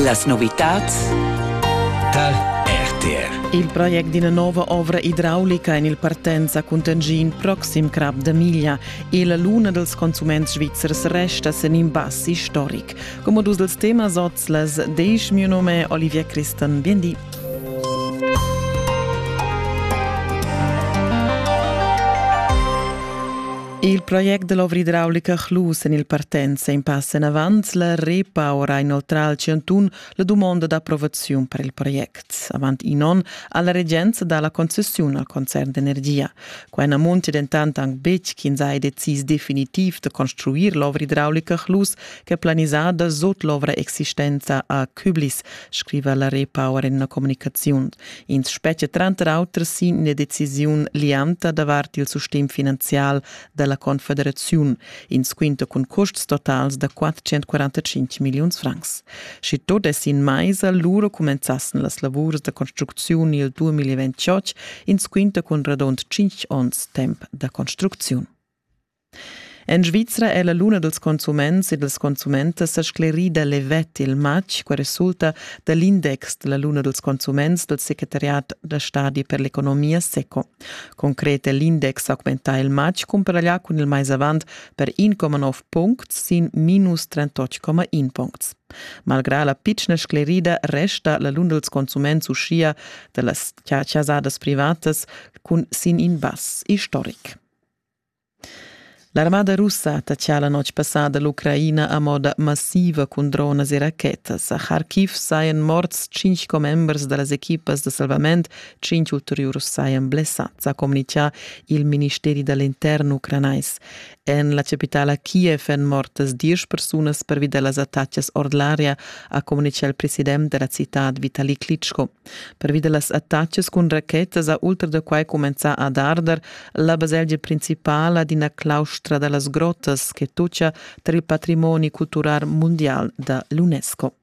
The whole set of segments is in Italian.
Las novitats da RTR. Il progetto di una nuova opera idraulica in il partenza con Tangin proxim crab da miglia e la luna dels consuments svizzers resta sen in bassi storic. Come dus dels temas otzlas, deix mio nome Olivia Christen. Biendi. Il progetto dell'opera idraulica Chlus in il partenza in passa in avanti, la Repower ha inoltre al Ciantun la domanda d'approvazione per il progetto. Avanti in on alla reggenza dalla concessione al concern d'energia. Qua in ammonte d'intanto anche bec chi ha deciso definitiv di costruire l'opera idraulica Chlus che è planizzata sotto l'opera existenza a Küblis, scrive la Repower in una comunicazione. In specie 30 altri sin una decisione lianta davanti il sistema finanziario della Confederazione, in squinto con costi totali da 445 milioni francs. Se tutto è in mais, loro comenzassero le lavori di costruzione nel 2028, in squinto con radon 5 anni tempo di costruzione. In Svizzera è la luna dels consuments e dels consumentes sa sclerida levet il match che risulta dall'index della luna dels consuments del Secretariat da Stadi per l'Economia SECO. Concrete l'index augmenta il match comparaglia con il mais avant per 1,9 punti sin minus 38,1 punti. Malgrado la piccina sclerida resta la luna dels consuments uscia delle casadas privatas con sin in bas storic. L'armada russa attacciò la notte passata l'Ucraina a moda massiva con drones e rachetas. A Kharkiv saien morts 5 membri delle equipe di salvamento, 5 ulteriori saien blessati, ha comunicato il Ministero dell'Interno ucranais. In la capitale Kiev en mortes 10 persone per via delle attacchi ordinarie, ha comunicato il presidente della città Vitali Klitschko. Per via delle attacchi con rachetas, a oltre da quai cominciò ad ardere la baselgia principale di una claustra delle grottas che toccia tra il patrimonio culturale mondiale dell'UNESCO.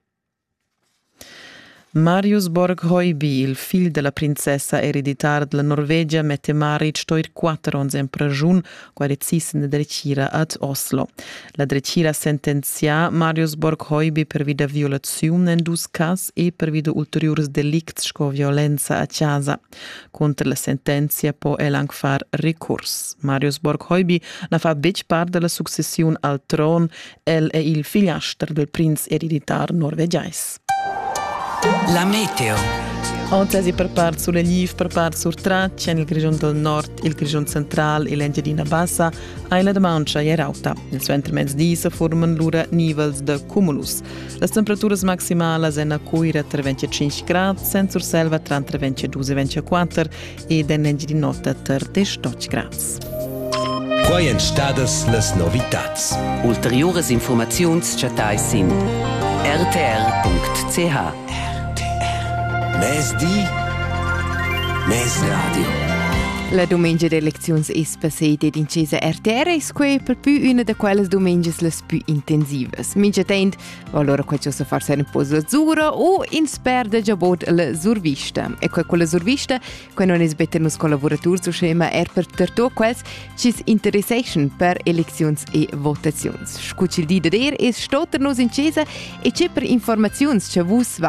Marius Borg-Høiby, il figlio della princessa ereditaria della Norvegia, mette Marit stoir 4 anni in prigione, qua decise di drecira ad Oslo. La drecira sentenzia Marius Borg-Høiby per via violazione in 2 casi e per via ulteriori delicti con violenza a casa. Contro la sentenza può anche fare ricorso. Marius Borg-Høiby ne fa bec parte della successione al trono. El è il figliastro del prince ereditario norvegese. La meteo. Oggi si prepara sulle Liv, prepara sul Traccia, nel Grigion del Nord, il Grigion Centrale e l'Engiadina Bassa, e la Mancia e Rauta. Nel suo intermezzo si formano lura nivels de cumulus. Le temperature maximali sono a Coira tra 25 gradi, senza selva tra 22 e 24 e nell'Engiadina Nota tra 18 gradi. Quai en stadas las novitats. Ulteriores informazions chatais in rtr.ch. Mes di, mes radio. La domenica delle elezioni è passata in Cesa RTR e è per più una di quelle domeniche le più intensive. Mince tempo, allora qualcosa farsi un po' l'azzurra o in sperde già bod la survista. E quella survista, quando non è better nos collaboratori su schema per tutto quels ci interessation per elezioni e votazioni. Scucci il di der è stotter nos in Cesa e c'è per informazioni che vus